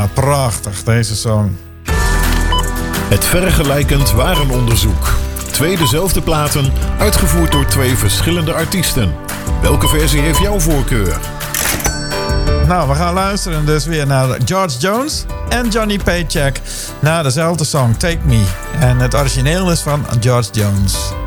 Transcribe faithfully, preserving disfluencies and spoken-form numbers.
Nou, prachtig, deze song. Het vergelijkend warenonderzoek. Twee dezelfde platen, uitgevoerd door twee verschillende artiesten. Welke versie heeft jouw voorkeur? Nou, we gaan luisteren dus weer naar George Jones en Johnny Paycheck naar dezelfde song, Take Me. En het origineel is van George Jones.